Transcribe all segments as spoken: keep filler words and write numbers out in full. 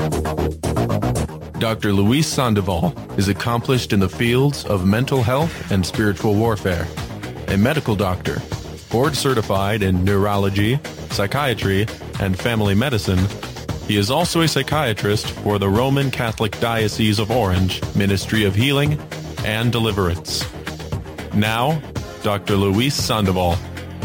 Doctor Luis Sandoval is accomplished in the fields of mental health and spiritual warfare. A medical doctor, board certified in neurology, psychiatry, and family medicine, he is also a psychiatrist for the Roman Catholic Diocese of Orange Ministry of Healing and Deliverance. Now, Doctor Luis Sandoval.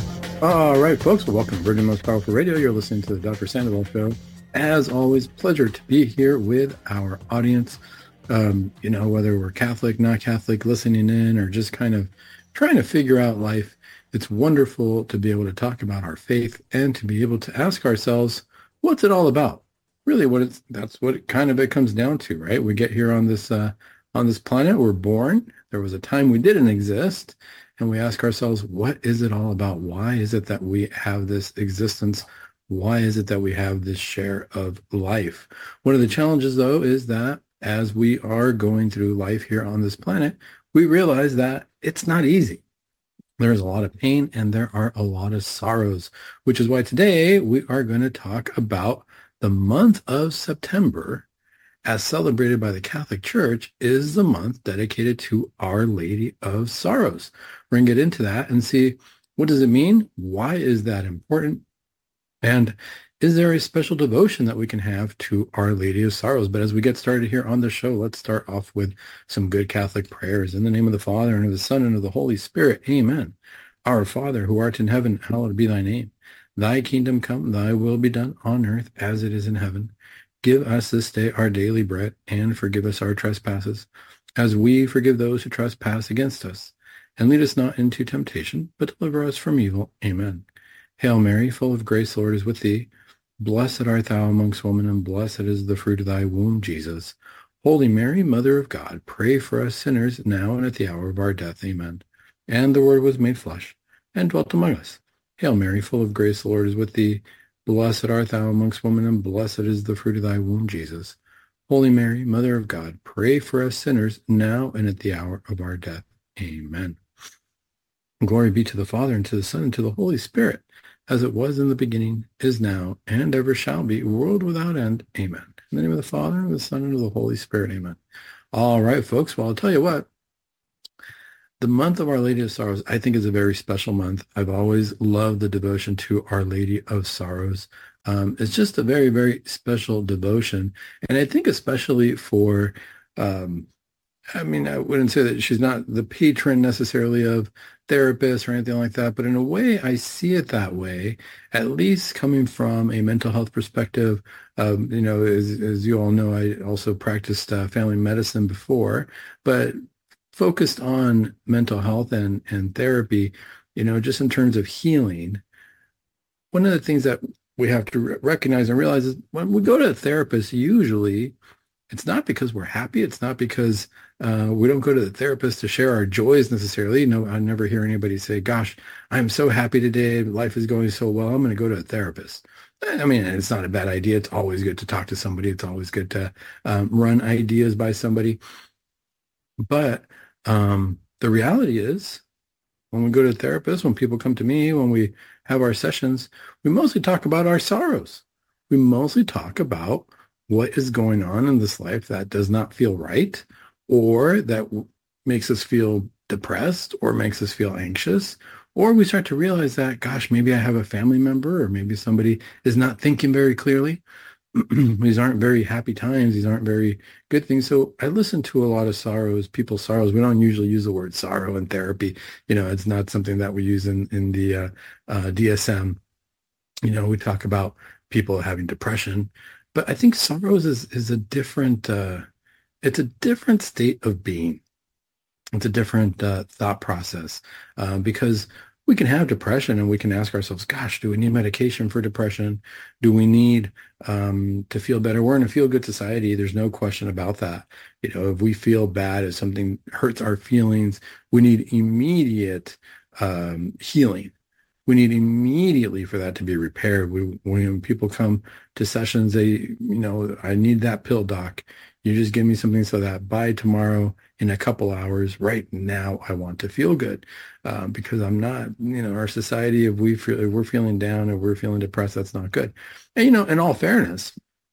All right, folks. Well, welcome to Virgin Most Powerful Radio. You're listening to the Doctor Sandoval Show. As always, pleasure to be here with our audience. Um, you know, whether we're Catholic, not Catholic, listening in, or just kind of trying to figure out life, it's wonderful to be able to talk about our faith and to be able to ask ourselves, what's it all about? Really, what it's that's what it kind of it comes down to, right? We get here on this uh, on this planet. We're born. There was a time we didn't exist, and we ask ourselves, what is it all about? Why is it that we have this existence? Why is it that we have this share of life? One of the challenges, though, is that as we are going through life here on this planet, we realize that it's not easy. There's a lot of pain and there are a lot of sorrows, which is why today we are going to talk about the month of September, as celebrated by the Catholic Church, is the month dedicated to Our Lady of Sorrows. We're going to get into that and see, what does it mean? Why is that important? And is there a special devotion that we can have to Our Lady of Sorrows? But as we get started here on the show, let's start off with some good Catholic prayers. In the name of the Father, and of the Son, and of the Holy Spirit. Amen. Our Father, who art in heaven, hallowed be thy name. Thy kingdom come, thy will be done on earth as it is in heaven. Give us this day our daily bread, and forgive us our trespasses, as we forgive those who trespass against us. And lead us not into temptation, but deliver us from evil. Amen. Hail Mary, full of grace, the Lord is with thee. Blessed art thou amongst women, and blessed is the fruit of thy womb, Jesus. Holy Mary, Mother of God, pray for us sinners, now and at the hour of our death. Amen. And the Word was made flesh, and dwelt among us. Hail Mary, full of grace, the Lord is with thee. Blessed art thou amongst women, and blessed is the fruit of thy womb, Jesus. Holy Mary, Mother of God, pray for us sinners, now and at the hour of our death. Amen. Glory be to the Father, and to the Son, and to the Holy Spirit, as it was in the beginning, is now, and ever shall be, world without end. Amen. In the name of the Father, and of the Son, and of the Holy Spirit. Amen. All right, folks. Well, I'll tell you what. The month of Our Lady of Sorrows, I think, is a very special month. I've always loved the devotion to Our Lady of Sorrows. Um, it's just a very, very special devotion. And I think especially for, um, I mean, I wouldn't say that she's not the patron necessarily of therapists or anything like that, but in a way, I see it that way, at least coming from a mental health perspective. Um, you know, as, as you all know, I also practiced uh, family medicine before, but focused on mental health and, and therapy, you know, just in terms of healing. One of the things that we have to re- recognize and realize is when we go to a therapist, usually it's not because we're happy. It's not because uh, we don't go to the therapist to share our joys necessarily. You know, I never hear anybody say, gosh, I'm so happy today. Life is going so well. I'm going to go to a therapist. I mean, it's not a bad idea. It's always good to talk to somebody. It's always good to um, run ideas by somebody. But um, the reality is, when we go to a therapist, when people come to me, when we have our sessions, we mostly talk about our sorrows. We mostly talk about what is going on in this life that does not feel right, or that w- makes us feel depressed, or makes us feel anxious, or we start to realize that, gosh, maybe I have a family member, or maybe somebody is not thinking very clearly. These aren't very happy times. These aren't very good things. So I listen to a lot of sorrows, people's sorrows. We don't usually use the word sorrow in therapy. You know, it's not something that we use in, in the uh, uh, D S M. You know, we talk about people having depression, but I think sorrows is, is a different, uh, it's a different state of being. It's a different uh, thought process uh, because we can have depression and we can ask ourselves, gosh, do we need medication for depression? Do we need um, to feel better? We're in a feel-good society. There's no question about that. You know, if we feel bad, if something hurts our feelings, we need immediate um, healing. We need immediately for that to be repaired. We, when people come to sessions, they, you know, I need that pill, doc. You just give me something so that by tomorrow, in a couple hours, right now, I want to feel good uh, because I'm not, you know, our society, if, we feel, if we're feeling down, if we're feeling depressed, that's not good. And, you know, in all fairness,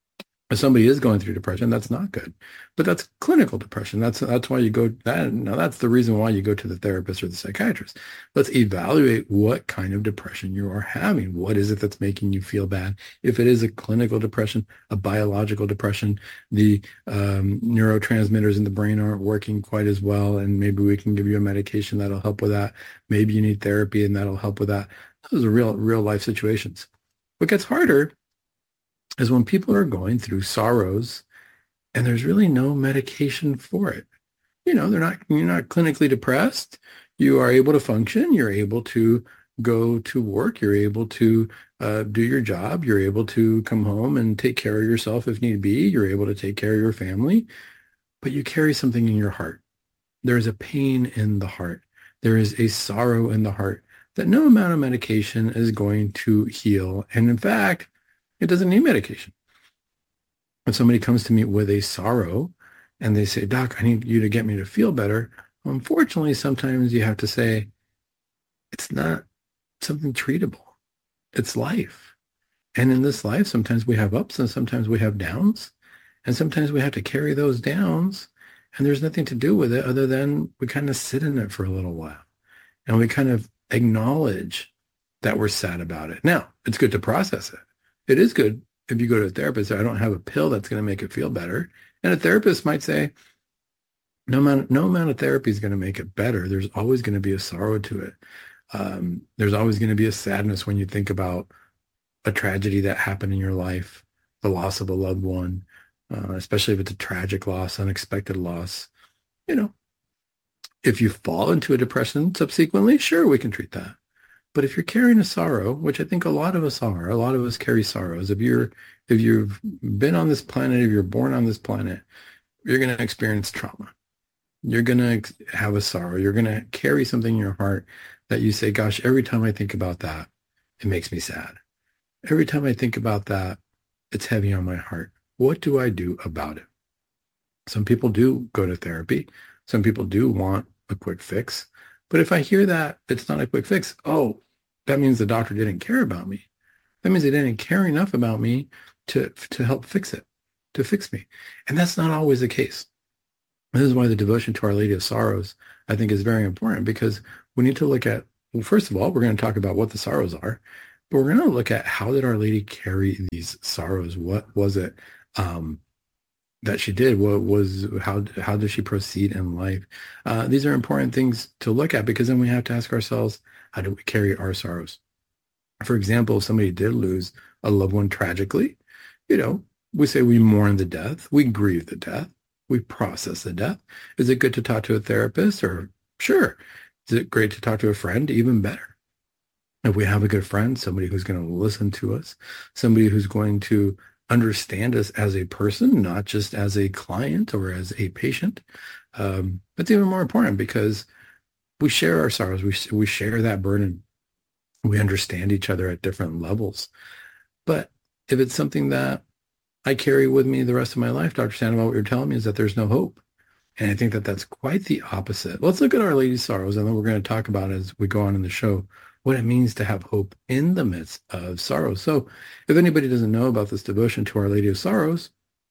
If somebody is going through depression, that's not good. But that's clinical depression. That's that's why you go that now that's the reason why you go to the therapist or the psychiatrist. Let's evaluate what kind of depression you are having. What is it that's making you feel bad? If it is a clinical depression, a biological depression, the um, neurotransmitters in the brain aren't working quite as well, and maybe we can give you a medication that'll help with that. Maybe you need therapy and that'll help with that. Those are real real life situations. What gets harder is when people are going through sorrows and there's really no medication for it. You know, they're not, you're not clinically depressed. You are able to function. You're able to go to work. You're able to uh, do your job. You're able to come home and take care of yourself if need be. You're able to take care of your family, but you carry something in your heart. There is a pain in the heart. There is a sorrow in the heart that no amount of medication is going to heal. And in fact, it doesn't need medication. If somebody comes to me with a sorrow and they say, Doc, I need you to get me to feel better. Well, unfortunately, sometimes you have to say, it's not something treatable. It's life. And in this life, sometimes we have ups and sometimes we have downs. And sometimes we have to carry those downs. And there's nothing to do with it other than we kind of sit in it for a little while. And we kind of acknowledge that we're sad about it. Now, it's good to process it. It is good if you go to a therapist, I don't have a pill that's going to make it feel better. And a therapist might say, no amount, no amount of therapy is going to make it better. There's always going to be a sorrow to it. Um, there's always going to be a sadness when you think about a tragedy that happened in your life, the loss of a loved one, uh, especially if it's a tragic loss, unexpected loss. You know, if you fall into a depression subsequently, sure, we can treat that. But if you're carrying a sorrow, which I think a lot of us are, a lot of us carry sorrows. If you're, if you've been on this planet, if you're born on this planet, you're going to experience trauma. You're going to have a sorrow. You're going to carry something in your heart that you say, gosh, every time I think about that, it makes me sad. Every time I think about that, it's heavy on my heart. What do I do about it? Some people do go to therapy. Some people do want a quick fix. But if I hear that it's not a quick fix, oh, that means the doctor didn't care about me. That means they didn't care enough about me to, to help fix it, to fix me. And that's not always the case. This is why the devotion to Our Lady of Sorrows, I think, is very important, because we need to look at, well, first of all, we're going to talk about what the sorrows are, but we're going to look at how did Our Lady carry these sorrows? What was it um, that she did? What was, how, how did she proceed in life? Uh, these are important things to look at, because then we have to ask ourselves, how do we carry our sorrows? For example, if somebody did lose a loved one tragically, you know, we say we mourn the death, we grieve the death, we process the death. Is it good to talk to a therapist? Or sure. Is it great to talk to a friend? Even better. If we have a good friend, somebody who's going to listen to us, somebody who's going to understand us as a person, not just as a client or as a patient. Um, that's even more important, because we share our sorrows. We, we share that burden. We understand each other at different levels. But if it's something that I carry with me the rest of my life, Doctor Sandoval, what you're telling me is that there's no hope. And I think that that's quite the opposite. Let's look at Our Lady's sorrows, and then we're going to talk about, as we go on in the show, what it means to have hope in the midst of sorrow. So if anybody doesn't know about this devotion to Our Lady of Sorrows,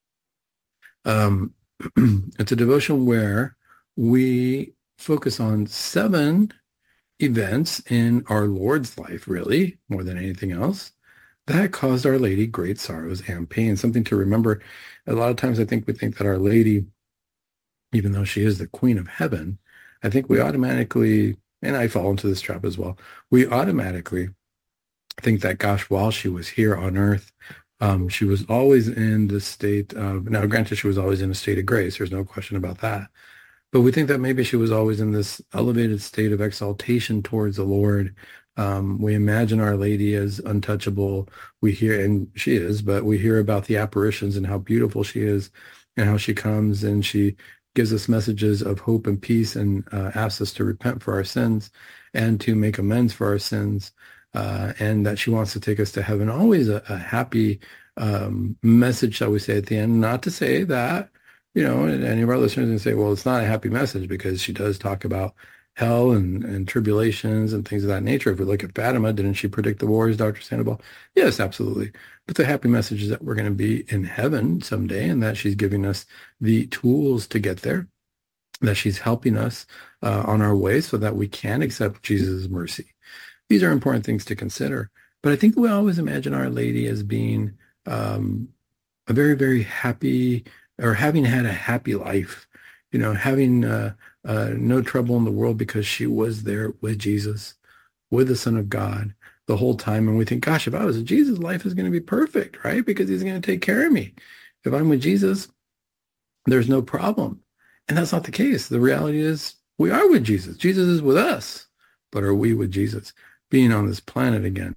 um, it's a devotion where we focus on seven events in our Lord's life, really, more than anything else, that caused Our Lady great sorrows and pain. Something to remember. A lot of times I think we think that Our Lady, even though she is the Queen of Heaven, I think we automatically, and I fall into this trap as well, we automatically think that, gosh, while she was here on earth, um, she was always in the state of, now granted, she was always in a state of grace. There's no question about that. But we think that maybe she was always in this elevated state of exaltation towards the Lord. Um, we imagine Our Lady as untouchable. We hear, and she is, but we hear about the apparitions and how beautiful she is and how she comes and she gives us messages of hope and peace, and uh, asks us to repent for our sins and to make amends for our sins, uh, and that she wants to take us to heaven. Always a, a happy um, message, shall we say, at the end. Not to say that, you know, any of our listeners can say, well, it's not a happy message, because she does talk about hell and, and tribulations and things of that nature. If we look at Fatima, didn't she predict the wars, Doctor Sandoval? Yes, absolutely. But the happy message is that we're going to be in heaven someday, and that she's giving us the tools to get there, that she's helping us uh, on our way so that we can accept Jesus' mercy. These are important things to consider. But I think we always imagine Our Lady as being um, a very, very happy, or having had a happy life, you know, having uh, uh, no trouble in the world because she was there with Jesus, with the Son of God the whole time. And we think, gosh, if I was with Jesus, life is going to be perfect, right? Because he's going to take care of me. If I'm with Jesus, there's no problem. And that's not the case. The reality is we are with Jesus. Jesus is with us. But are we with Jesus? Being on this planet again,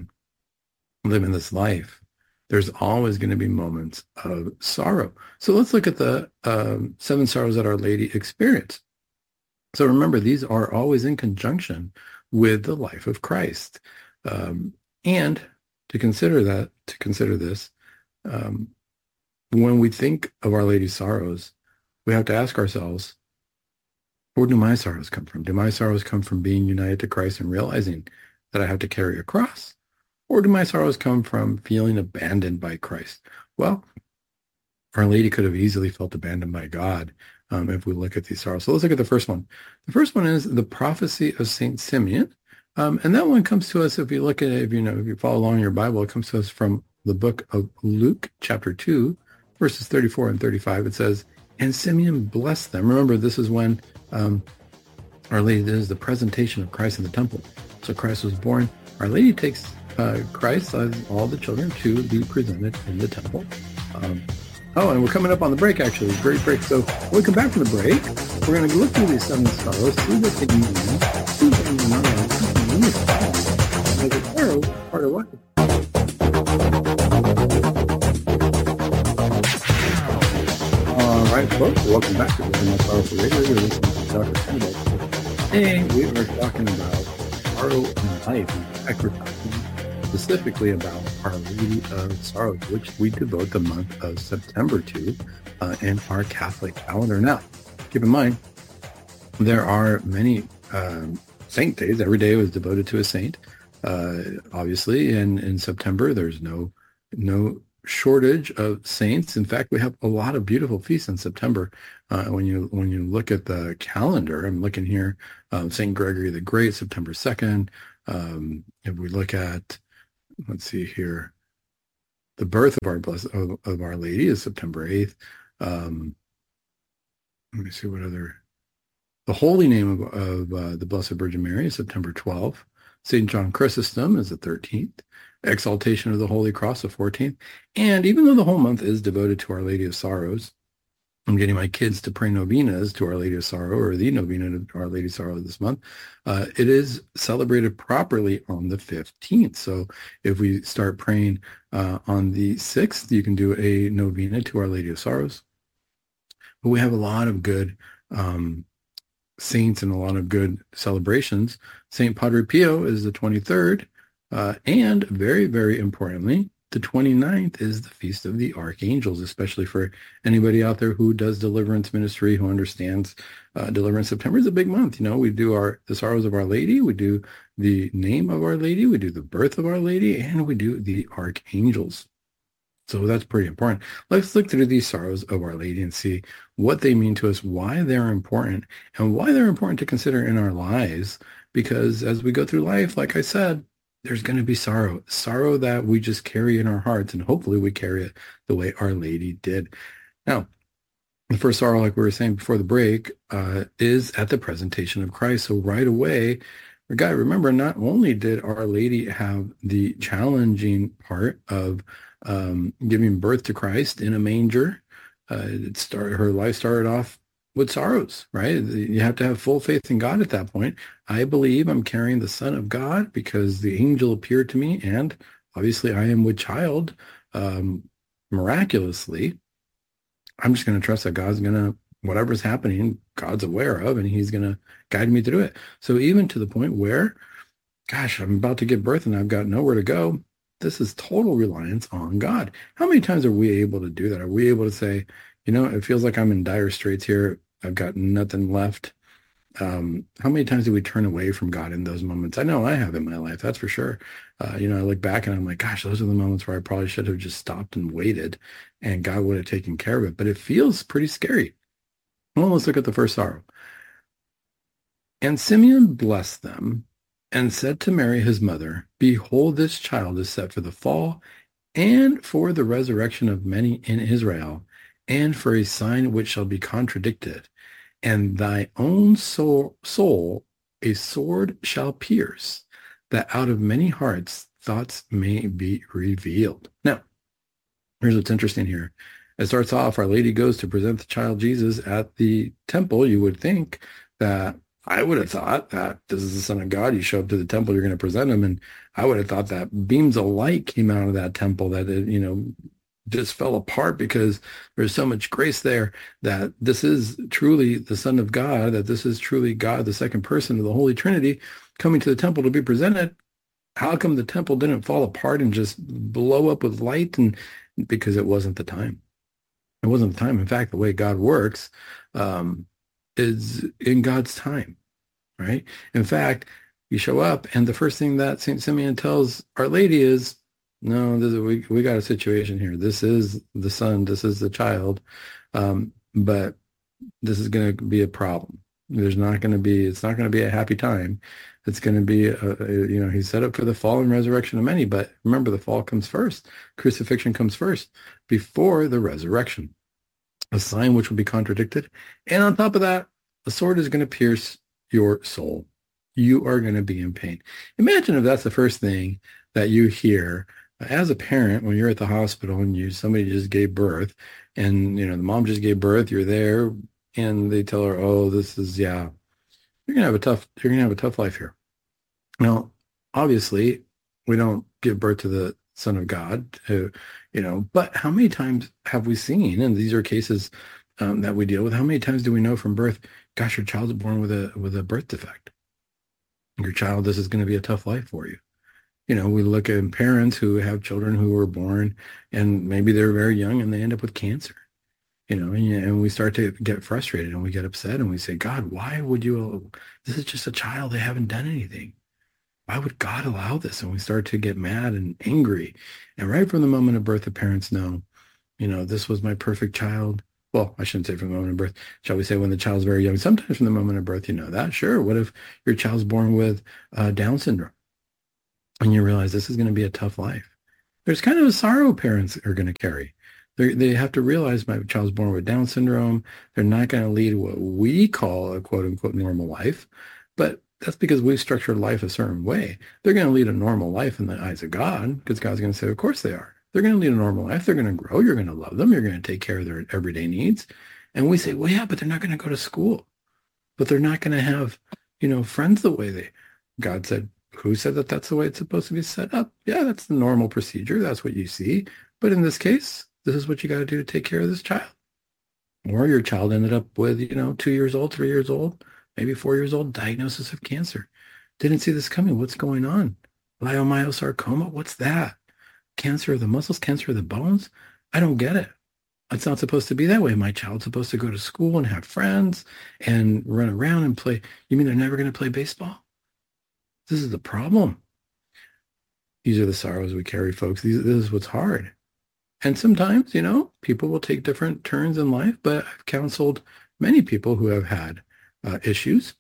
living this life, there's always going to be moments of sorrow. So let's look at the um, seven sorrows that Our Lady experienced. So remember, these are always in conjunction with the life of Christ. Um, and to consider that, to consider this, um, when we think of Our Lady's sorrows, we have to ask ourselves, where do my sorrows come from? Do my sorrows come from being united to Christ and realizing that I have to carry a cross? Or do my sorrows come from feeling abandoned by Christ? Well, Our Lady could have easily felt abandoned by God um, if we look at these sorrows. So let's look at the first one. The first one is the prophecy of Saint Simeon. Um, and that one comes to us, if you look at it, if you know, if you follow along in your Bible, it comes to us from the book of Luke, chapter two, verses thirty-four and thirty-five. It says, and Simeon blessed them. Remember, this is when um, Our Lady does the presentation of Christ in the temple. So Christ was born. Our Lady takes uh, Christ, uh, all the children, to be presented in the temple. Um, oh, and we're coming up on the break, actually. Great break. So when we come back from the break, we're going to look through these seven sorrows, see what they mean, see what they mean, as a sorrow, part of life. All right, folks, welcome back to the Most Powerful Radio. You're listening to Doctor Sandoval. Today, we are talking about sorrow in life. In fact, we're talking specifically about Our Lady of Sorrows, which we devote the month of September to uh, in our Catholic calendar. Now, keep in mind, there are many um, saint days. Every day was devoted to a saint. Uh, obviously, in, in September, there's no no shortage of saints. In fact, we have a lot of beautiful feasts in September. Uh, when you when you look at the calendar, I'm looking here, um, Saint Gregory the Great, September second. Um, if we look at, let's see here, the birth of our blessed of, of Our Lady is September eighth. Um, let me see what other. The holy name of, of uh, the Blessed Virgin Mary is September twelfth. Saint John Chrysostom is the thirteenth. Exaltation of the Holy Cross, the fourteenth. And even though the whole month is devoted to Our Lady of Sorrows, I'm getting my kids to pray novenas to Our Lady of Sorrow, or the novena to Our Lady of Sorrow this month. Uh, it is celebrated properly on the fifteenth. So if we start praying uh, on the sixth, you can do a novena to Our Lady of Sorrows. But we have a lot of good um, saints and a lot of good celebrations. Saint Padre Pio is the twenty-third. Uh, and very, very importantly, the twenty-ninth is the Feast of the Archangels, especially for anybody out there who does deliverance ministry, who understands uh, deliverance. September is a big month. You know, we do our the sorrows of Our Lady, we do the name of Our Lady, we do the birth of Our Lady, and we do the archangels. So that's pretty important. Let's look through these sorrows of Our Lady and see what they mean to us, why they're important, and why they're important to consider in our lives. Because as we go through life, like I said, there's going to be sorrow, sorrow that we just carry in our hearts, and hopefully we carry it the way Our Lady did. Now, the first sorrow, like we were saying before the break, uh, is at the presentation of Christ. So right away, we got to remember, not only did Our Lady have the challenging part of um, giving birth to Christ in a manger, uh, it started, her life started off with sorrows, right? You have to have full faith in God at that point. I believe I'm carrying the Son of God because the angel appeared to me, and obviously I am with child um, miraculously. I'm just going to trust that God's going to, whatever's happening, God's aware of, and he's going to guide me through it. So even to the point where, gosh, I'm about to give birth and I've got nowhere to go. This is total reliance on God. How many times are we able to do that? Are we able to say, you know, it feels like I'm in dire straits here. I've got nothing left. Um, how many times do we turn away from God in those moments? I know I have in my life, that's for sure. Uh, you know, I look back and I'm like, gosh, those are the moments where I probably should have just stopped and waited and God would have taken care of it. But it feels pretty scary. Well, let's look at the first sorrow. And Simeon blessed them and said to Mary, his mother, behold, this child is set for the fall and for the resurrection of many in Israel, and for a sign which shall be contradicted. And thy own soul, soul a sword shall pierce, that out of many hearts thoughts may be revealed. Now, here's what's interesting here. It starts off, Our Lady goes to present the child Jesus at the temple. You would think that, I would have thought that this is the Son of God. You show up to the temple, you're going to present him. And I would have thought that beams of light came out of that temple, that it, you know, just fell apart because there's so much grace there, that this is truly the Son of God, that this is truly God, the second person of the Holy Trinity, coming to the temple to be presented. How come the temple didn't fall apart and just blow up with light? And because it wasn't the time. It wasn't the time. In fact, the way God works um, is in God's time, right? In fact, you show up, and the first thing that Saint Simeon tells Our Lady is, no, this is, we, we got a situation here. This is the son, this is the child, um, but this is going to be a problem. There's not going to be, it's not going to be a happy time. It's going to be, a, a, you know, he's set up for the fall and resurrection of many, but remember, the fall comes first. Crucifixion comes first before the resurrection. A sign which will be contradicted. And on top of that, a sword is going to pierce your soul. You are going to be in pain. Imagine if that's the first thing that you hear as a parent when you're at the hospital and you somebody just gave birth, and you know the mom just gave birth. You're there, and they tell her, "Oh, this is yeah, you're gonna have a tough you're gonna have a tough life here." Now, obviously, we don't give birth to the Son of God, who, you know, but how many times have we seen, and these are cases um, that we deal with, how many times do we know from birth, gosh, your child's born with a with a birth defect. Your child, this is going to be a tough life for you. You know, we look at parents who have children who were born and maybe they're very young and they end up with cancer. You know, and, and we start to get frustrated and we get upset and we say, God, why would you, this is just a child, they haven't done anything. Why would God allow this? And we start to get mad and angry. And right from the moment of birth, the parents know, you know, this was my perfect child. Well, I shouldn't say from the moment of birth. Shall we say when the child's very young? Sometimes from the moment of birth, you know that. Sure. What if your child's born with uh, Down syndrome? And you realize this is going to be a tough life. There's kind of a sorrow parents are going to carry. They're, they have to realize my child's born with Down syndrome. They're not going to lead what we call a quote unquote normal life, but that's because we've structured life a certain way. They're going to lead a normal life in the eyes of God, because God's going to say, of course they are. They're going to lead a normal life. They're going to grow. You're going to love them. You're going to take care of their everyday needs. And we say, well, yeah, but they're not going to go to school. But they're not going to have, you know, friends the way they, God said, who said that that's the way it's supposed to be set up? Yeah, that's the normal procedure. That's what you see. But in this case, this is what you got to do to take care of this child. Or your child ended up with, you know, two years old, three years old, maybe four years old, diagnosis of cancer. Didn't see this coming. What's going on? Leiomyosarcoma? What's that? Cancer of the muscles, cancer of the bones? I don't get it. It's not supposed to be that way. My child's supposed to go to school and have friends and run around and play. You mean they're never going to play baseball? This is the problem. These are the sorrows we carry, folks. These, this is what's hard. And sometimes, you know, people will take different turns in life, but I've counseled many people who have had uh, issues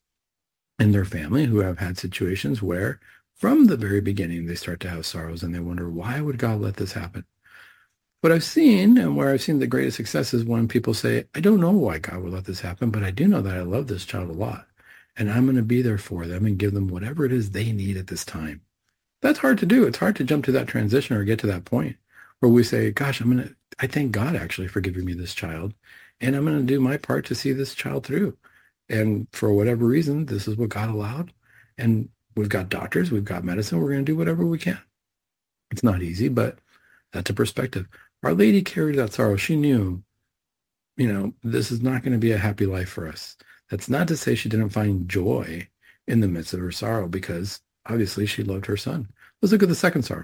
in their family, who have had situations where from the very beginning, they start to have sorrows and they wonder, why would God let this happen? What I've seen, and where I've seen the greatest success, is when people say, I don't know why God would let this happen, but I do know that I love this child a lot. And I'm going to be there for them and give them whatever it is they need at this time. That's hard to do. It's hard to jump to that transition or get to that point where we say, gosh, I'm going to, I thank God actually for giving me this child. And I'm going to do my part to see this child through. And for whatever reason, this is what God allowed. And we've got doctors, we've got medicine. We're going to do whatever we can. It's not easy, but that's a perspective. Our Lady carried that sorrow. She knew, you know, this is not going to be a happy life for us. That's not to say she didn't find joy in the midst of her sorrow, because obviously she loved her son. Let's look at the second sorrow.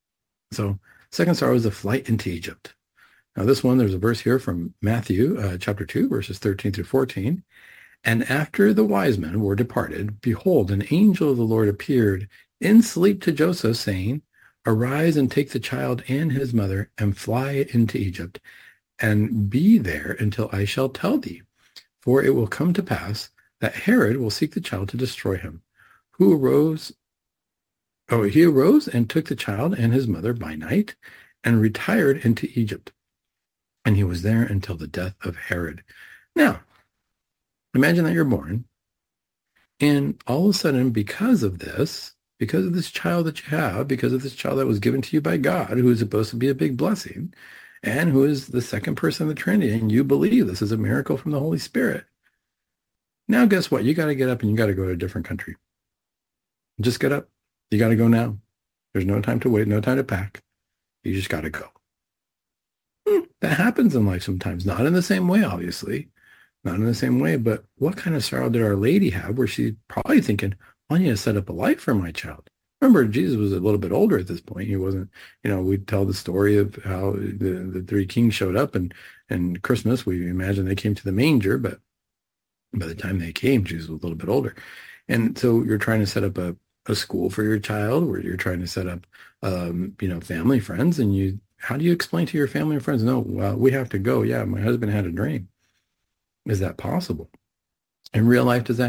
So second sorrow is the flight into Egypt. Now this one, there's a verse here from Matthew uh, chapter two, verses thirteen through fourteen. And after the wise men were departed, behold, an angel of the Lord appeared in sleep to Joseph, saying, Arise and take the child and his mother and fly into Egypt, and be there until I shall tell thee. For it will come to pass that Herod will seek the child to destroy him. Who arose, oh, he arose and took the child and his mother by night and retired into Egypt. And he was there until the death of Herod. Now, imagine that you're born, and all of a sudden, because of this, because of this child that you have, because of this child that was given to you by God, who is supposed to be a big blessing, and who is the second person of the Trinity, and you believe this is a miracle from the Holy Spirit. Now, guess what? You got to get up and you got to go to a different country. Just get up. You got to go now. There's no time to wait, no time to pack. You just got to go. Hmm, that happens in life sometimes. Not in the same way, obviously. Not in the same way, but what kind of sorrow did Our Lady have where she's probably thinking, I need to set up a life for my child? Remember, Jesus was a little bit older at this point. He wasn't, you know, we tell the story of how the, the three kings showed up, and, and Christmas, we imagine they came to the manger, but by the time they came, Jesus was a little bit older. And so you're trying to set up a, a school for your child, where you're trying to set up, um, you know, family, friends, and you, how do you explain to your family and friends, no, well, we have to go. Yeah, my husband had a dream. Is that possible? In real life, does that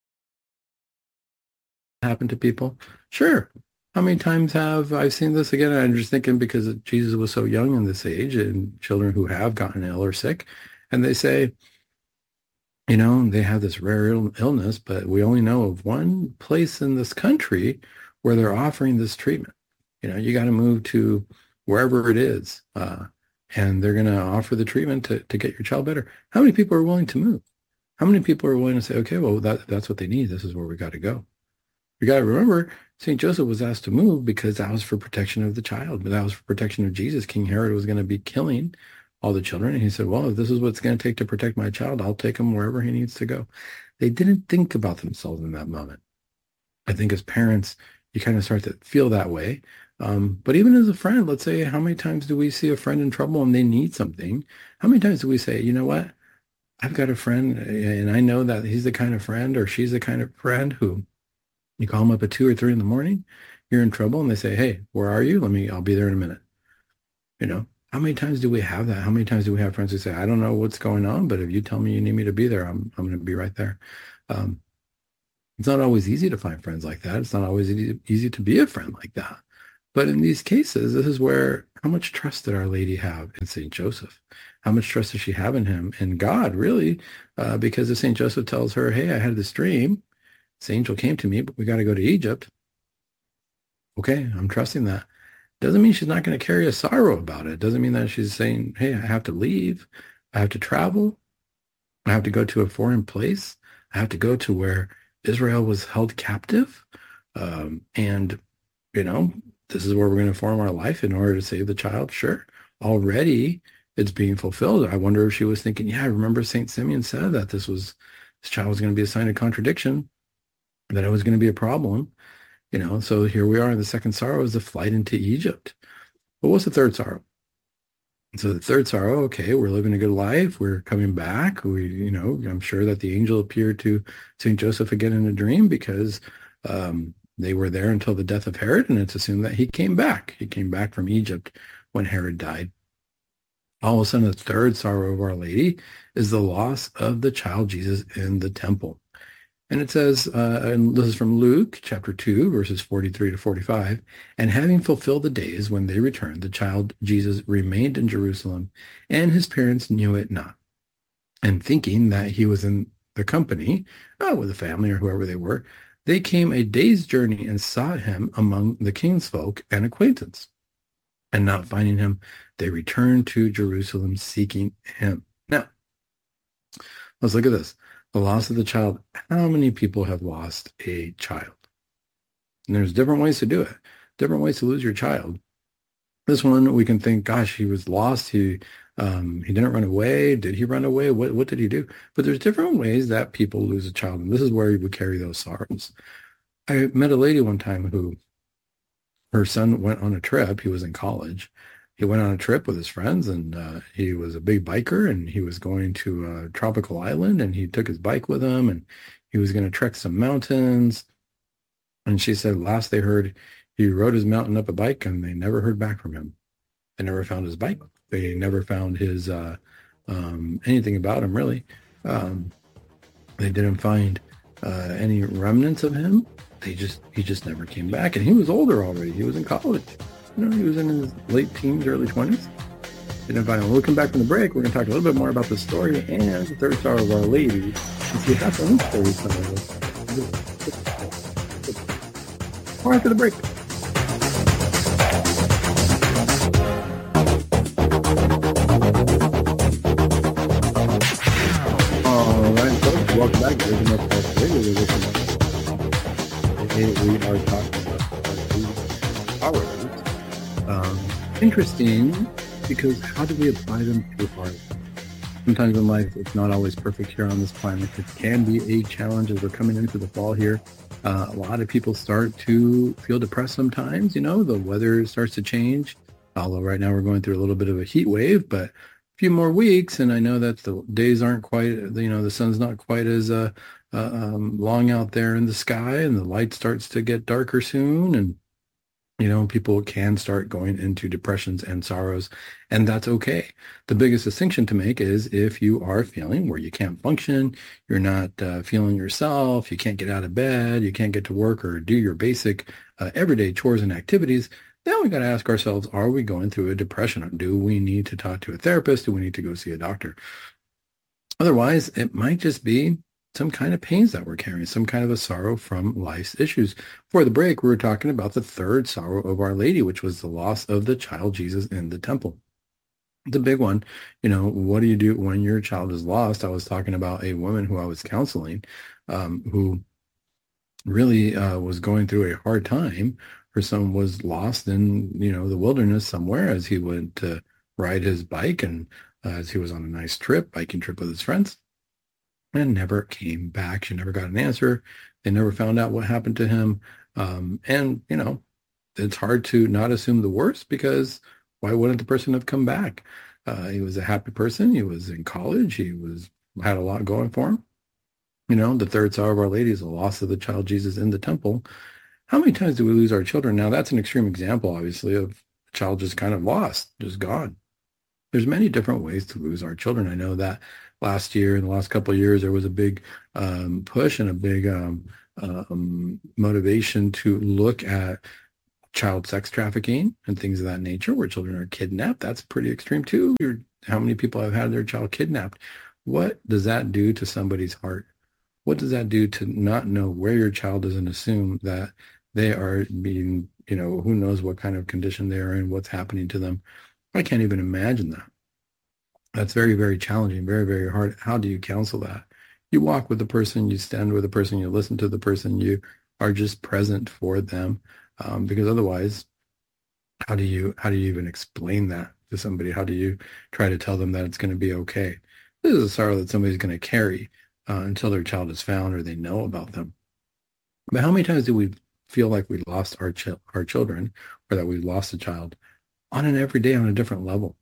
happen to people? Sure. How many times have I seen this again? I'm just thinking because Jesus was so young in this age, and children who have gotten ill or sick, and they say, you know, they have this rare Ill- illness, but we only know of one place in this country where they're offering this treatment. You know, you got to move to wherever it is. Uh, and they're going to offer the treatment to, to get your child better. How many people are willing to move? How many people are willing to say, okay, well, that, that's what they need. This is where we got to go. You got to remember, Saint Joseph was asked to move because that was for protection of the child, but that was for protection of Jesus. King Herod was going to be killing all the children. And he said, well, if this is what it's going to take to protect my child, I'll take him wherever he needs to go. They didn't think about themselves in that moment. I think as parents, you kind of start to feel that way. Um, but even as a friend, let's say, how many times do we see a friend in trouble and they need something? How many times do we say, you know what? I've got a friend, and I know that he's the kind of friend, or she's the kind of friend who you call them up at two or three in the morning, you're in trouble, and they say, hey, where are you? Let me, I'll be there in a minute. You know, how many times do we have that? How many times do we have friends who say, I don't know what's going on, but if you tell me you need me to be there, I'm, I'm going to be right there. Um, it's not always easy to find friends like that. It's not always easy, easy to be a friend like that. But in these cases, this is where, how much trust did Our Lady have in Saint Joseph? How much trust does she have in him? And God, really, uh, because if Saint Joseph tells her, hey, I had this dream, this angel came to me, but we got to go to Egypt. Okay, I'm trusting that. Doesn't mean she's not going to carry a sorrow about it. Doesn't mean that she's saying, hey, I have to leave. I have to travel. I have to go to a foreign place. I have to go to where Israel was held captive. Um, and, you know, this is where we're going to form our life in order to save the child. Sure. Already it's being fulfilled. I wonder if she was thinking, yeah, I remember Saint Simeon said that this was, this child was going to be a sign of contradiction, that it was going to be a problem. You know, so here we are. The second sorrow is the flight into Egypt. But what's the third sorrow? So the third sorrow, okay, we're living a good life. We're coming back. We, you know, I'm sure that the angel appeared to Saint Joseph again in a dream, because um, they were there until the death of Herod, and it's assumed that he came back. He came back from Egypt when Herod died. All of a sudden, the third sorrow of Our Lady is the loss of the child Jesus in the temple. And it says, uh, and this is from Luke chapter two, verses forty-three to forty-five, and having fulfilled the days when they returned, the child Jesus remained in Jerusalem, and his parents knew it not. And thinking that he was in the company, oh, with the family or whoever they were, they came a day's journey and sought him among the king's folk and acquaintance. And not finding him, they returned to Jerusalem seeking him. Now, let's look at this. The loss of the child. How many people have lost a child? And there's different ways to do it. Different ways to lose your child. This one, we can think, gosh, he was lost. He um, he didn't run away. Did he run away? What what did he do? But there's different ways that people lose a child. And this is where you would carry those sorrows. I met a lady one time who, her son went on a trip. He was in college. he went on a trip with his friends, and uh, he was a big biker, and he was going to a tropical island, and he took his bike with him, and he was going to trek some mountains. And she said last they heard, he rode his mountain up a bike, and they never heard back from him. They never found his bike. They never found his uh, um, anything about him, really. Um, they didn't find uh, any remnants of him. They just he just never came back, and he was older already. He was in college. You know, he was in his late teens, early twenties. Didn't find him. We'll come back from the break. We're going to talk a little bit more about the story and the third star of Our Lady, and see how some stories some of this. More after the break. All right, folks, welcome back to Original Pulse Radio. Today we are talking about our ladies. Um, interesting, because how do we apply them to our life? Sometimes in life, it's not always perfect here on this planet. It can be a challenge as we're coming into the fall here. Uh, a lot of people start to feel depressed sometimes. You know, the weather starts to change. Although right now we're going through a little bit of a heat wave, but a few more weeks, and I know that the days aren't quite, you know, the sun's not quite as uh, uh, um, long out there in the sky, and the light starts to get darker soon, and you know, people can start going into depressions and sorrows, and that's okay. The biggest distinction to make is if you are feeling where you can't function, you're not uh, feeling yourself, you can't get out of bed, you can't get to work or do your basic uh, everyday chores and activities, then we got to ask ourselves, are we going through a depression? Do we need to talk to a therapist? Do we need to go see a doctor? Otherwise, it might just be some kind of pains that we're carrying, some kind of a sorrow from life's issues. For the break, we were talking about the third sorrow of Our Lady, which was the loss of the child Jesus in the temple. It's a big one. You know, what do you do when your child is lost? I was talking about a woman who I was counseling um, who really uh, was going through a hard time. Her son was lost in, you know, the wilderness somewhere as he went to ride his bike, and uh, as he was on a nice trip, biking trip with his friends, and never came back. She never got an answer. They never found out what happened to him. Um, and, you know, it's hard to not assume the worst, because why wouldn't the person have come back? Uh, he was a happy person. He was in college. He was had a lot going for him. You know, the third sorrow of Our Lady is the loss of the child Jesus in the temple. How many times do we lose our children? Now, that's an extreme example, obviously, of a child just kind of lost, just gone. There's many different ways to lose our children. I know that last year, in the last couple of years, there was a big um, push and a big um, um, motivation to look at child sex trafficking and things of that nature, where children are kidnapped. That's pretty extreme too. You're, how many people have had their child kidnapped? What does that do to somebody's heart? What does that do to not know where your child is and assume that they are being, you know, who knows what kind of condition they are in, what's happening to them? I can't even imagine that. That's very, very challenging, very, very hard. How do you counsel that? You walk with the person, you stand with the person, you listen to the person, you are just present for them. Um, because otherwise, how do you how do you even explain that to somebody? How do you try to tell them that it's going to be okay? This is a sorrow that somebody's going to carry uh, until their child is found or they know about them. But how many times do we feel like we lost our ch- our children, or that we've lost a child on an everyday, on a different level?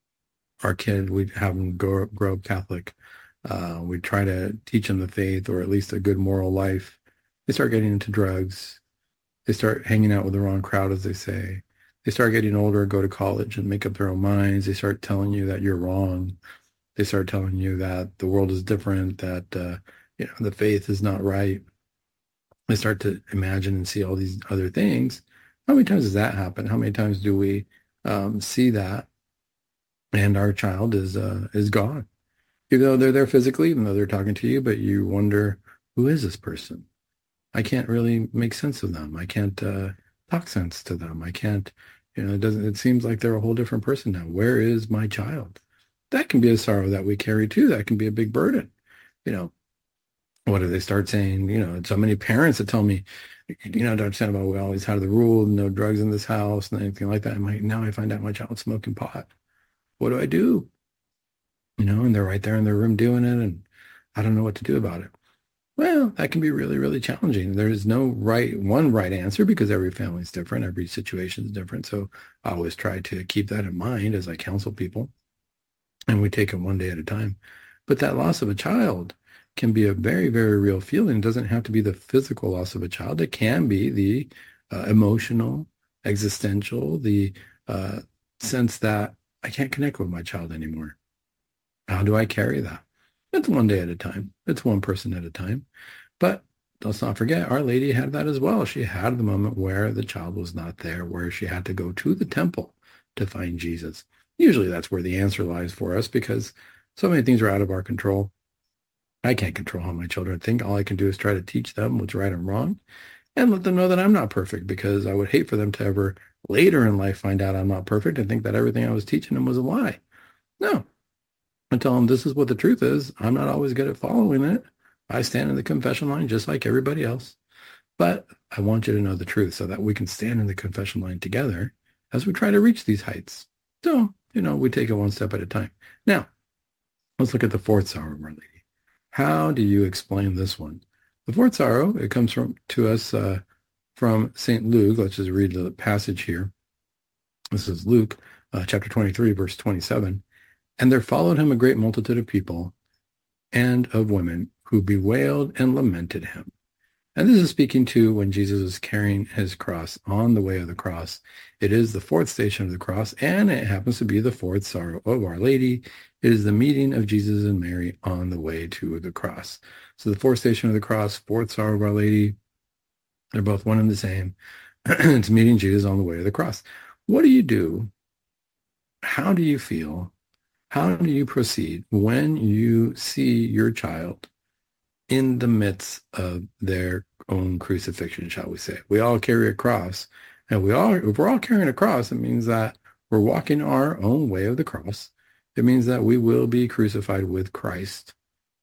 Our kid, we have them grow, grow up Catholic. Uh, we try to teach them the faith, or at least a good moral life. They start getting into drugs. They start hanging out with the wrong crowd, as they say. They start getting older, go to college and make up their own minds. They start telling you that you're wrong. They start telling you that the world is different, that uh, you know, the faith is not right. They start to imagine and see all these other things. How many times does that happen? How many times do we um, see that, and our child is uh, is gone? Even though they're there physically, even though they're talking to you, but you wonder, who is this person? I can't really make sense of them. I can't uh, talk sense to them. I can't, you know, it doesn't, it seems like they're a whole different person now. Where is my child? That can be a sorrow that we carry too. That can be a big burden. You know, what do they start saying? You know, so many parents that tell me, you know, don't understand about, we always had the rule, no drugs in this house and anything like that. I'm like, now I find out my child's smoking pot. What do I do? You know, and they're right there in their room doing it, and I don't know what to do about it. Well, that can be really, really challenging. There's no right one right answer because every family is different, every situation is different. So I always try to keep that in mind as I counsel people, and we take it one day at a time. But that loss of a child can be a very, very real feeling. It doesn't have to be the physical loss of a child. It can be the uh, emotional, existential, the uh, sense that I can't connect with my child anymore. How do I carry that? It's one day at a time. It's one person at a time. But let's not forget, Our Lady had that as well. She had the moment where the child was not there, where she had to go to the temple to find Jesus. Usually that's where the answer lies for us because so many things are out of our control. I can't control how my children think. All I can do is try to teach them what's right and wrong and let them know that I'm not perfect, because I would hate for them to ever later in life find out I'm not perfect and think that everything I was teaching them was a lie. No. I tell them this is what the truth is. I'm not always good at following it. I stand in the confession line just like everybody else. But I want you to know the truth so that we can stand in the confession line together as we try to reach these heights. So, you know, we take it one step at a time. Now, let's look at the fourth sorrow of Our Lady. How do you explain this one? The fourth sorrow, it comes from to us uh, from Saint Luke. Let's just read the passage here. This is Luke uh, chapter twenty-three, verse twenty-seven. And there followed him a great multitude of people and of women who bewailed and lamented him. And this is speaking to when Jesus was carrying his cross on the way of the cross. It is the fourth station of the cross, and it happens to be the fourth sorrow of Our Lady. It is the meeting of Jesus and Mary on the way to the cross. So the fourth station of the cross, fourth sorrow of Our Lady, they're both one and the same. It's meeting Jesus on the way to the cross. What do you do? How do you feel? How do you proceed when you see your child in the midst of their own crucifixion, shall we say? We all carry a cross, and we all, if we're all carrying a cross, it means that we're walking our own way of the cross. It means that we will be crucified with Christ.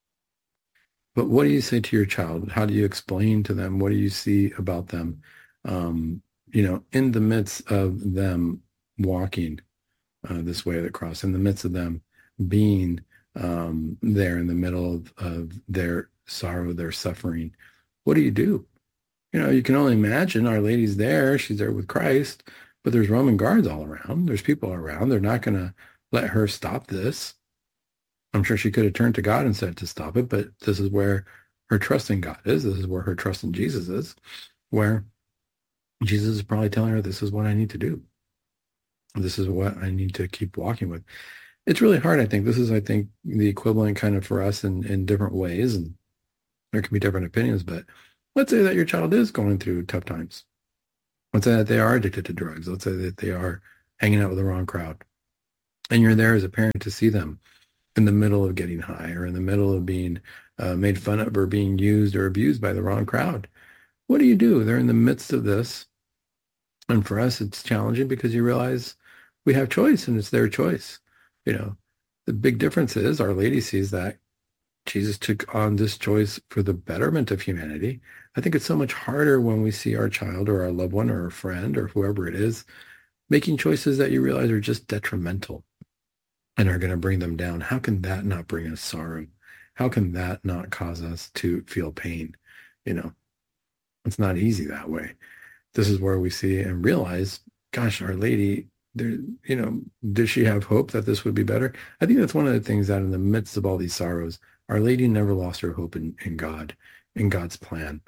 But what do you say to your child? How do you explain to them? What do you see about them, um, you know, in the midst of them walking uh, this way of the cross, in the midst of them being um, there in the middle of, of their sorrow, their suffering? What do you do? You know, you can only imagine Our Lady's there. She's there with Christ, but there's Roman guards all around. There's people around. They're not going to let her stop this. I'm sure she could have turned to God and said to stop it, but this is where her trust in God is. This is where her trust in Jesus is, where Jesus is probably telling her, this is what I need to do. This is what I need to keep walking with. It's really hard, I think. This is, I think, the equivalent kind of for us in, in different ways, and there can be different opinions, but let's say that your child is going through tough times. Let's say that they are addicted to drugs. Let's say that they are hanging out with the wrong crowd. And you're there as a parent to see them in the middle of getting high or in the middle of being uh, made fun of or being used or abused by the wrong crowd. What do you do? They're in the midst of this. And for us, it's challenging because you realize we have choice and it's their choice. You know, the big difference is Our Lady sees that Jesus took on this choice for the betterment of humanity. I think it's so much harder when we see our child or our loved one or a friend or whoever it is making choices that you realize are just detrimental and are going to bring them down. How can that not bring us sorrow? How can that not cause us to feel pain? You know, it's not easy that way. This is where we see and realize, gosh, Our Lady, there, you know, did she have hope that this would be better? I think that's one of the things that in the midst of all these sorrows, Our Lady never lost her hope in, in God, in God's plan.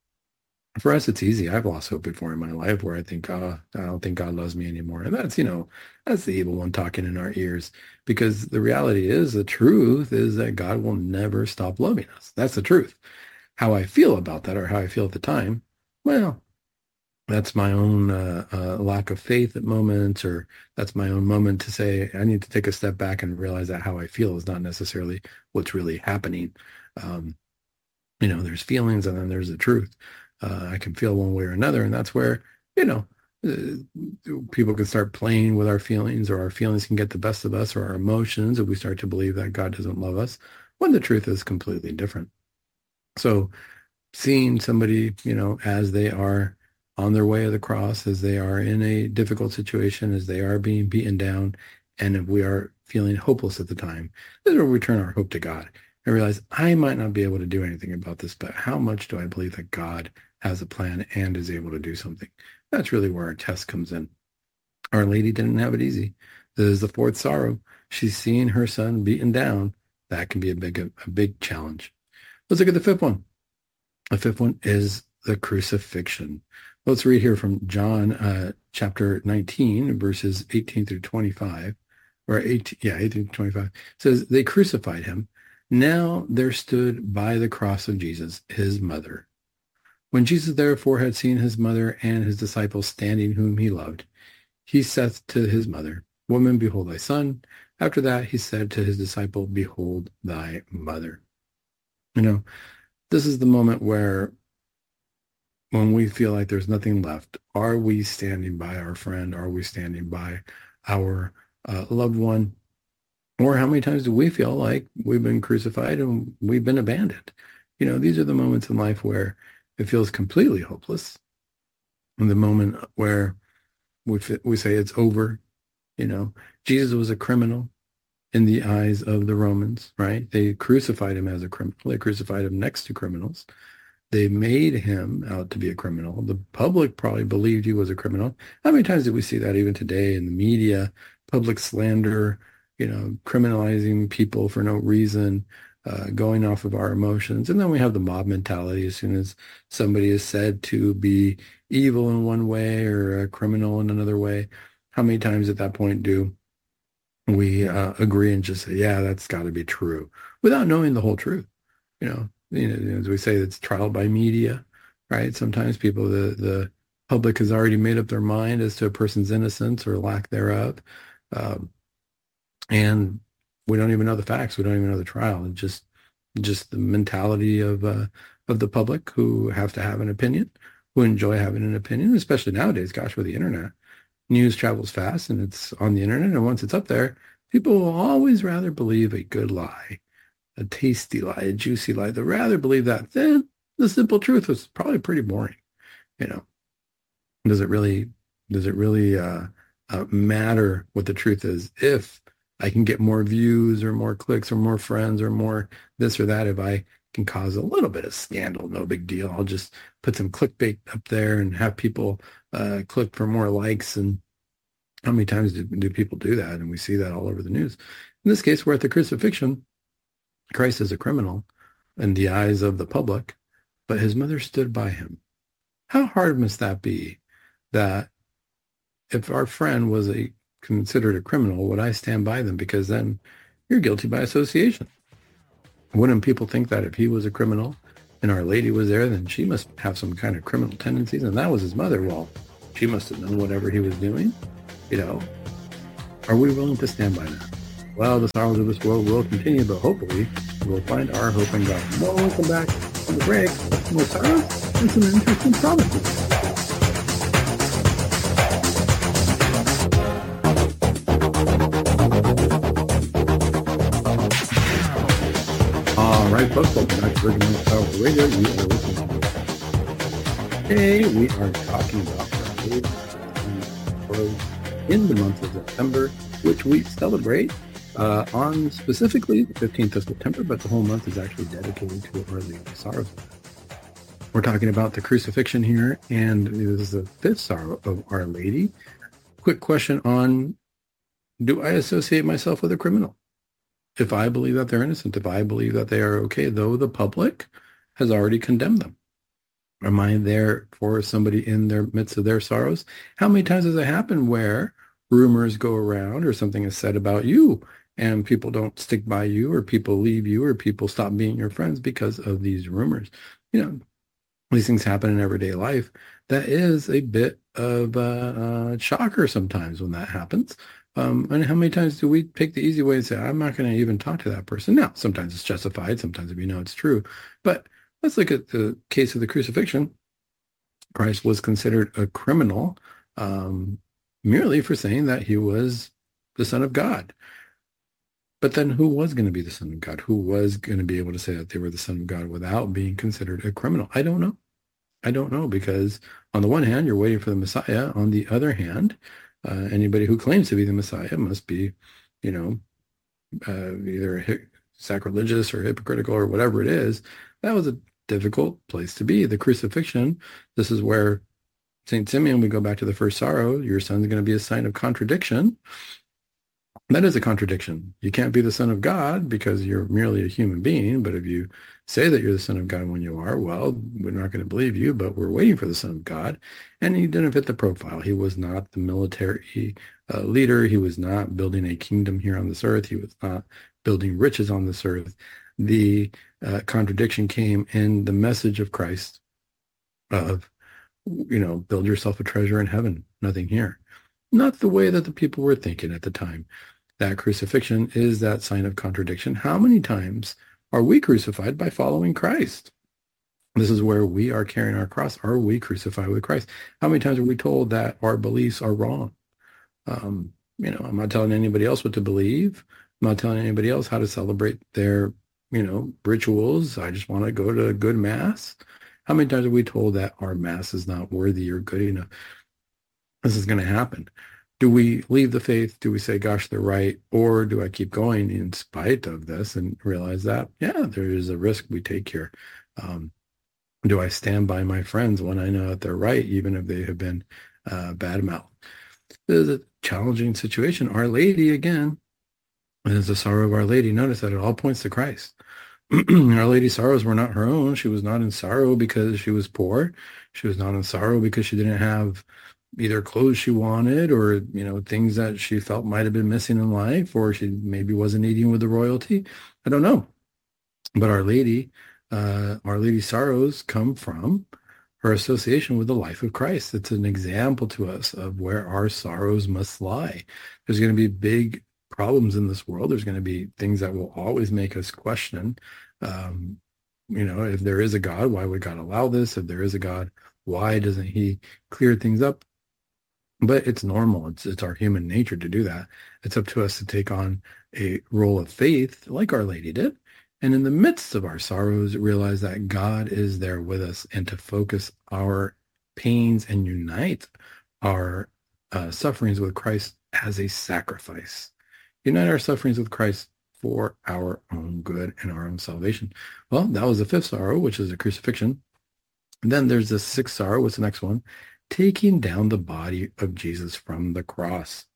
For us, it's easy. I've lost hope before in my life where I think, oh, I don't think God loves me anymore. And that's, you know, that's the evil one talking in our ears, because the reality is, the truth is that God will never stop loving us. That's the truth. How I feel about that, or how I feel at the time, well, that's my own uh, uh, lack of faith at moments, or that's my own moment to say, I need to take a step back and realize that how I feel is not necessarily what's really happening. Um, you know, there's feelings and then there's the truth. Uh, I can feel one way or another, and that's where, you know, uh, people can start playing with our feelings, or our feelings can get the best of us, or our emotions, if we start to believe that God doesn't love us, when the truth is completely different. So seeing somebody, you know, as they are on their way of the cross, as they are in a difficult situation, as they are being beaten down, and if we are feeling hopeless at the time, this is where we turn our hope to God. I realize I might not be able to do anything about this, but how much do I believe that God has a plan and is able to do something? That's really where our test comes in. Our Lady didn't have it easy. This is the fourth sorrow. She's seeing her son beaten down. That can be a big, a big challenge. Let's look at the fifth one. The fifth one is the crucifixion. Let's read here from John uh, chapter nineteen, verses eighteen through twenty-five, or eighteen, yeah, eighteen to twenty-five. It says, they crucified him. Now there stood by the cross of Jesus his mother. When Jesus therefore had seen his mother and his disciples standing whom he loved, he saith to his mother, Woman, behold thy son. After that he said to his disciple, Behold thy mother. You know, this is the moment where when we feel like there's nothing left, are we standing by our friend? Are we standing by our uh, loved one? Or how many times do we feel like we've been crucified and we've been abandoned? You know, these are the moments in life where it feels completely hopeless. And the moment where we, we say it's over. You know, Jesus was a criminal in the eyes of the Romans, right? They crucified him as a criminal. They crucified him next to criminals. They made him out to be a criminal. The public probably believed he was a criminal. How many times did we see that even today in the media, public slander, you know, criminalizing people for no reason, uh, going off of our emotions? And then we have the mob mentality. As soon as somebody is said to be evil in one way or a criminal in another way, how many times at that point do we uh, agree and just say, yeah, that's got to be true, without knowing the whole truth? You know, you know, as we say, it's trial by media, right? Sometimes people, the, the public has already made up their mind as to a person's innocence or lack thereof. Um, and we don't even know the facts. We don't even know the trial. It's just, just the mentality of, uh, of the public who have to have an opinion, who enjoy having an opinion, especially nowadays, gosh, with the internet. News travels fast and it's on the internet. And once it's up there, people will always rather believe a good lie, a tasty lie, a juicy lie. They'll rather believe that than the simple truth, was probably pretty boring. You know, does it really, does it really uh, uh, matter what the truth is if I can get more views or more clicks or more friends or more this or that? If I can cause a little bit of scandal, no big deal. I'll just put some clickbait up there and have people uh, click for more likes. And how many times do, do people do that? And we see that all over the news. In this case, we're at the crucifixion. Christ is a criminal in the eyes of the public, but his mother stood by him. How hard must that be, that if our friend was a considered a criminal, would I stand by them? Because then you're guilty by association. Wouldn't people think that if he was a criminal and Our Lady was there, then she must have some kind of criminal tendencies, and that was his mother? Well, she must have known whatever he was doing. You know, are we willing to stand by that? Well, the sorrows of this world will continue, but hopefully we'll find our hope in God. Well, we'll come back on the break, more sorrows and some interesting promises. All right, folks, welcome back to Virgin Most Powerful Radio. You are listening to Today we are talking about our favorite in the month of September, which we celebrate uh, on specifically the fifteenth of September, but the whole month is actually dedicated to Our Lady of Sorrows. We're talking about the crucifixion here, and this is the fifth sorrow of Our Lady. Quick question on, do I associate myself with a criminal? If I believe that they're innocent, if I believe that they are okay, though the public has already condemned them, am I there for somebody in their midst of their sorrows? How many times has it happened where rumors go around or something is said about you and people don't stick by you, or people leave you, or people stop being your friends because of these rumors? You know, these things happen in everyday life. That is a bit of a, a shocker sometimes when that happens. Um, and how many times do we take the easy way and say, I'm not going to even talk to that person? Now, sometimes it's justified. Sometimes we know it's true. But let's look at the case of the crucifixion. Christ was considered a criminal um, merely for saying that he was the Son of God. But then who was going to be the Son of God? Who was going to be able to say that they were the Son of God without being considered a criminal? I don't know. I don't know, because on the one hand, you're waiting for the Messiah. On the other hand, Uh, anybody who claims to be the Messiah must be, you know, uh, either sacrilegious or hypocritical or whatever it is, that was a difficult place to be. The crucifixion, this is where Saint Simeon, we go back to the first sorrow, your son's going to be a sign of contradiction. That is a contradiction. You can't be the son of God because you're merely a human being. But if you say that you're the son of God when you are, well, we're not going to believe you, but we're waiting for the son of God. And he didn't fit the profile. He was not the military uh, leader. He was not building a kingdom here on this earth. He was not building riches on this earth. The uh, contradiction came in the message of Christ of, you know, build yourself a treasure in heaven, nothing here. Not the way that the people were thinking at the time. That crucifixion is that sign of contradiction. How many times are we crucified by following Christ? This is where we are carrying our cross. Are we crucified with Christ? How many times are we told that our beliefs are wrong? Um, you know, I'm not telling anybody else what to believe. I'm not telling anybody else how to celebrate their, you know, rituals. I just want to go to a good mass. How many times are we told that our mass is not worthy or good enough? This is going to happen. Do we leave the faith? Do we say, gosh, they're right? Or do I keep going in spite of this and realize that, yeah, there is a risk we take here. Um, do I stand by my friends when I know that they're right, even if they have been uh, bad-mouthed? This is a challenging situation. Our Lady, again, is the sorrow of Our Lady. Notice that it all points to Christ. Our Lady's sorrows were not her own. She was not in sorrow because she was poor. She was not in sorrow because she didn't have either clothes she wanted or, you know, things that she felt might have been missing in life, or she maybe wasn't eating with the royalty. I don't know. But Our Lady, uh, Our Lady's sorrows come from her association with the life of Christ. It's an example to us of where our sorrows must lie. There's going to be big problems in this world. There's going to be things that will always make us question, um, you know, if there is a God, why would God allow this? If there is a God, why doesn't he clear things up? But it's normal. It's it's our human nature to do that. It's up to us to take on a role of faith like Our Lady did. And in the midst of our sorrows, realize that God is there with us, and to focus our pains and unite our uh, sufferings with Christ as a sacrifice. Unite our sufferings with Christ for our own good and our own salvation. Well, that was the fifth sorrow, which is the crucifixion. And then there's the sixth sorrow. What's the next one? Taking down the body of Jesus from the cross.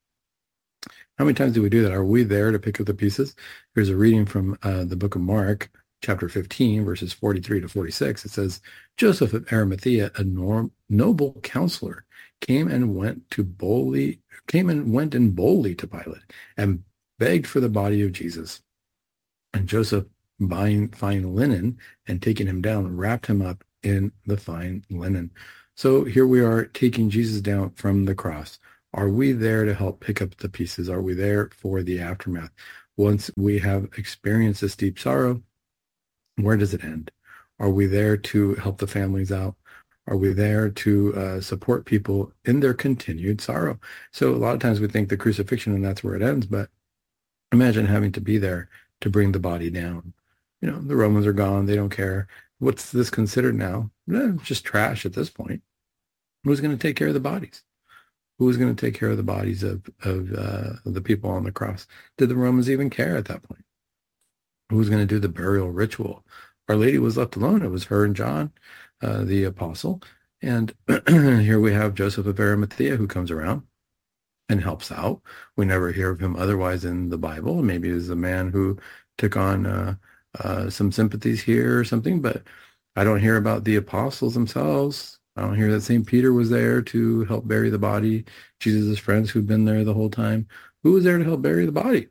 How many times do we do that? Are we there to pick up the pieces? Here's a reading from uh, the book of Mark, chapter fifteen, verses forty-three to forty-six. It says, Joseph of Arimathea, a norm, noble counselor, came and went to boldly, came and went in boldly to Pilate and begged for the body of Jesus. And Joseph, buying fine linen and taking him down, wrapped him up in the fine linen. So here we are taking Jesus down from the cross. Are we there to help pick up the pieces? Are we there for the aftermath? Once we have experienced this deep sorrow, where does it end? Are we there to help the families out? Are we there to uh, support people in their continued sorrow? So a lot of times we think the crucifixion and that's where it ends, but imagine having to be there to bring the body down. You know, the Romans are gone. They don't care. What's this considered now? Eh, just trash at this point. Who's going to take care of the bodies? Who's going to take care of the bodies of, of uh, the people on the cross? Did the Romans even care at that point? Who's going to do the burial ritual? Our Lady was left alone. It was her and John, uh, the apostle. And here we have Joseph of Arimathea who comes around and helps out. We never hear of him otherwise in the Bible. Maybe he's a man who took on uh, uh, some sympathies here or something, but I don't hear about the apostles themselves. I don't hear that Saint Peter was there to help bury the body. Jesus' friends who've been there the whole time. Who was there to help bury the body?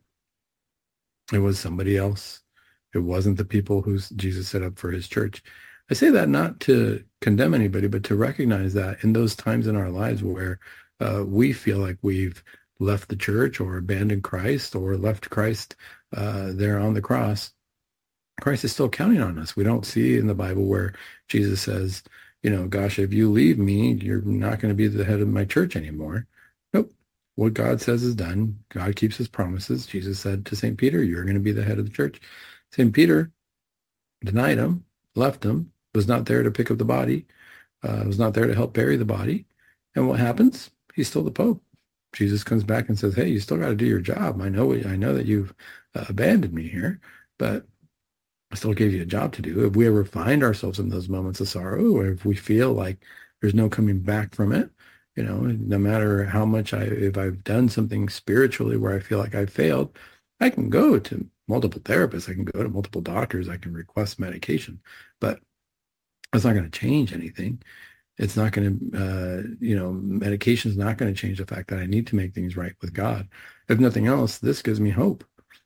It was somebody else. It wasn't the people who Jesus set up for his church. I say that not to condemn anybody, but to recognize that in those times in our lives where uh, we feel like we've left the church or abandoned Christ or left Christ uh, there on the cross, Christ is still counting on us. We don't see in the Bible where Jesus says, you know, gosh, if you leave me, you're not going to be the head of my church anymore. Nope. What God says is done. God keeps his promises. Jesus said to Saint Peter, you're going to be the head of the church. Saint Peter denied him, left him, was not there to pick up the body, uh, was not there to help bury the body. And what happens? He's still the Pope. Jesus comes back and says, hey, you still got to do your job. I know I know that you've uh, abandoned me here, but I still gave you a job to do. If we ever find ourselves in those moments of sorrow, or if we feel like there's no coming back from it, you know, no matter how much I, if I've done something spiritually where I feel like I failed, I can go to multiple therapists. I can go to multiple doctors. I can request medication, but that's not going to change anything. It's not going to, uh, you know, medication is not going to change the fact that I need to make things right with God. If nothing else, this gives me hope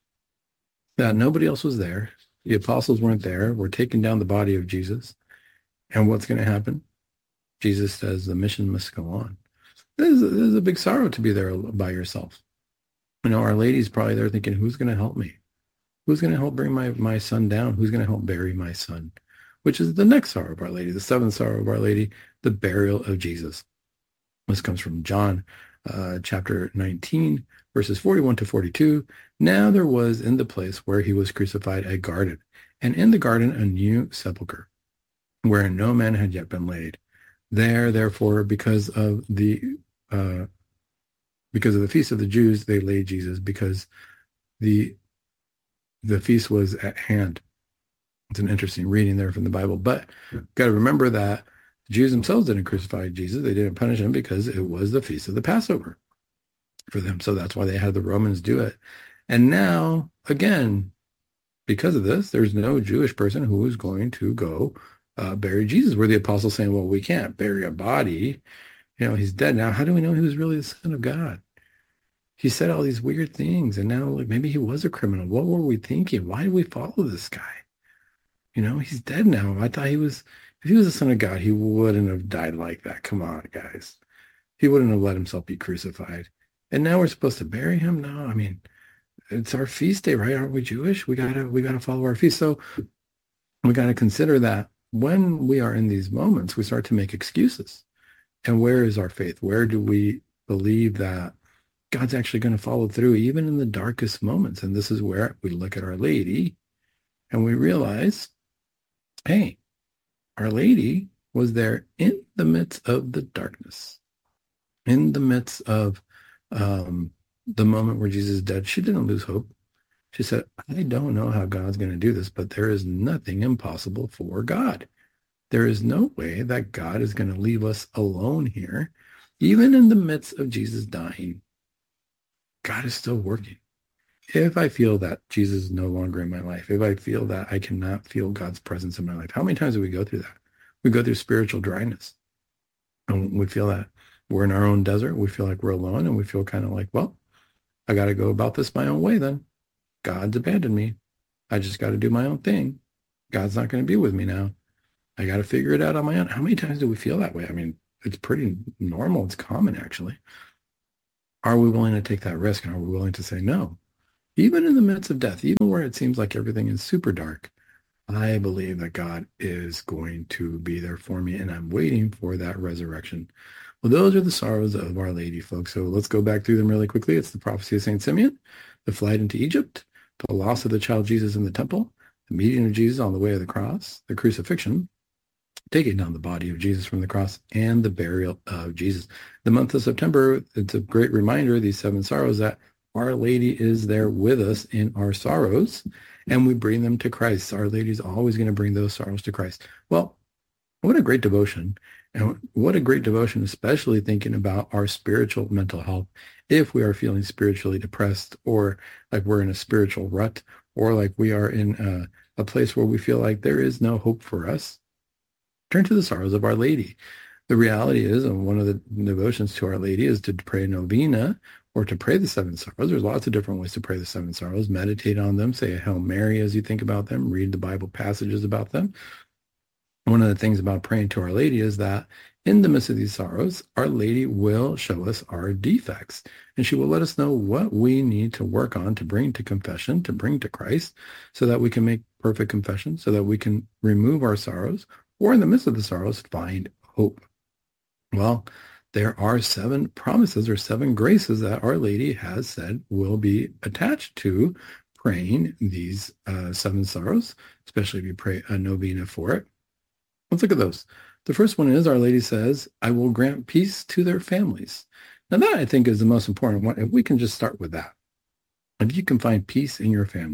that nobody else was there. The apostles weren't there. We're taking down the body of Jesus. And what's going to happen? Jesus says the mission must go on. This is, this is a big sorrow to be there by yourself. You know, Our Lady's probably there thinking, who's going to help me? Who's going to help bring my, my son down? Who's going to help bury my son? Which is the next sorrow of Our Lady, the seventh sorrow of Our Lady, the burial of Jesus. This comes from John uh, chapter nineteen, verses forty-one to forty-two. Now there was in the place where he was crucified a garden, and in the garden a new sepulchre, wherein no man had yet been laid. There, therefore, because of the uh, because of the feast of the Jews, they laid Jesus, because the the feast was at hand. It's an interesting reading there from the Bible, but got to remember that the Jews themselves didn't crucify Jesus. They didn't punish him because it was the feast of the Passover for them. So that's why they had the Romans do it. And now, again, because of this, there's no Jewish person who is going to go uh, bury Jesus. Where the apostles saying, well, we can't bury a body. You know, he's dead now. How do we know he was really the Son of God? He said all these weird things, and now like, maybe he was a criminal. What were we thinking? Why did we follow this guy? You know, he's dead now. I thought he was, if he was the Son of God, he wouldn't have died like that. Come on, guys. He wouldn't have let himself be crucified. And now we're supposed to bury him? No, I mean, it's our feast day, right? Aren't we Jewish? We gotta, we gotta follow our feast. So we gotta consider that when we are in these moments, we start to make excuses. And where is our faith? Where do we believe that God's actually going to follow through, even in the darkest moments? And this is where we look at Our Lady and we realize, hey, Our Lady was there in the midst of the darkness, in the midst of um, the moment where Jesus is dead. She didn't lose hope. She said, I don't know how God's going to do this, but there is nothing impossible for God. There is no way that God is going to leave us alone here. Even in the midst of Jesus dying, God is still working. If I feel that Jesus is no longer in my life, if I feel that I cannot feel God's presence in my life, how many times do we go through that? We go through spiritual dryness. And we feel that we're in our own desert. We feel like we're alone, and we feel kind of like, well, I got to go about this my own way then. God's abandoned me. I just got to do my own thing. God's not going to be with me now. I got to figure it out on my own. How many times do we feel that way? I mean, it's pretty normal. It's common, actually. Are we willing to take that risk? And are we willing to say no? Even in the midst of death, even where it seems like everything is super dark, I believe that God is going to be there for me, and I'm waiting for that resurrection. Well, those are the sorrows of Our Lady, folks. So let's go back through them really quickly. It's the prophecy of Saint Simeon, the flight into Egypt, the loss of the child Jesus in the temple, the meeting of Jesus on the way of the cross, the crucifixion, taking down the body of Jesus from the cross, and the burial of Jesus. The month of September, it's a great reminder, these seven sorrows, that Our Lady is there with us in our sorrows, and we bring them to Christ. Our Lady's always going to bring those sorrows to Christ. Well, what a great devotion. And what a great devotion, especially thinking about our spiritual mental health. If we are feeling spiritually depressed, or like we're in a spiritual rut, or like we are in a, a place where we feel like there is no hope for us, turn to the sorrows of Our Lady. The reality is, and one of the devotions to Our Lady is to pray novena, or to pray the seven sorrows. There's lots of different ways to pray the seven sorrows. Meditate on them. Say a Hail Mary as you think about them. Read the Bible passages about them. One of the things about praying to Our Lady is that in the midst of these sorrows, Our Lady will show us our defects, and she will let us know what we need to work on to bring to confession, to bring to Christ, so that we can make perfect confession, so that we can remove our sorrows, or in the midst of the sorrows, find hope. Well, there are seven promises or seven graces that Our Lady has said will be attached to praying these uh, seven sorrows, especially if you pray a novena for it. Let's look at those. The first one is Our Lady says, I will grant peace to their families. Now that, I think, is the most important one. If we can just start with that. If you can find peace in your family,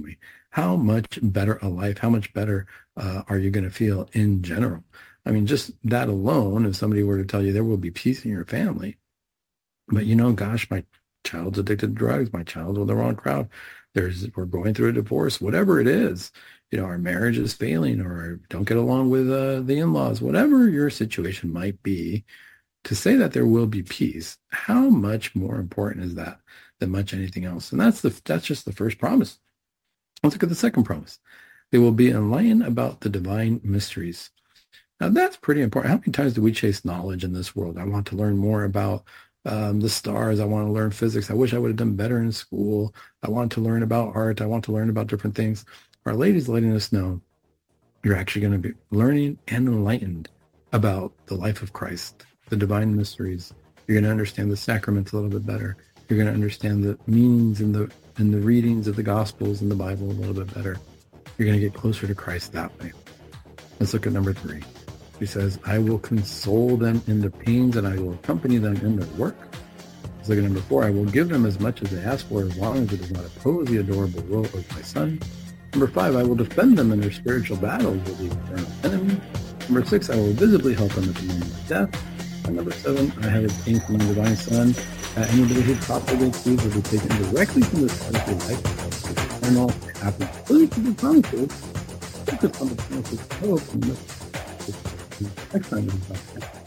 how much better a life, how much better uh, are you going to feel in general? I mean, just that alone, if somebody were to tell you there will be peace in your family, but you know, gosh, my child's addicted to drugs, my child's with the wrong crowd, there's, we're going through a divorce, whatever it is, you know, our marriage is failing or don't get along with uh, the in-laws, whatever your situation might be, to say that there will be peace, how much more important is that than much anything else? And that's the that's just the first promise. Let's look at the second promise. They will be enlightened about the divine mysteries. Now that's pretty important. How many times do we chase knowledge in this world? I want to learn more about um, the stars. I want to learn physics. I wish I would have done better in school. I want to learn about art. I want to learn about different things. Our Lady's letting us know you're actually going to be learning and enlightened about the life of Christ, the divine mysteries. You're going to understand the sacraments a little bit better. You're going to understand the meanings and the and the readings of the Gospels and the Bible a little bit better. You're going to get closer to Christ that way. Let's look at number three. He says, I will console them in their pains and I will accompany them in their work. Let's look at number four. I will give them as much as they ask for as long as it does not oppose the adorable will of my Son. Number five, I will defend them in their spiritual battles with the eternal enemy. Number six, I will visibly help them at the moment of death. And number seven, I have obtained from my divine Son that anybody who talks against these will be taken directly from this earthly life to eternal happiness. Those are the promises. Focus on the promises of hope and next time.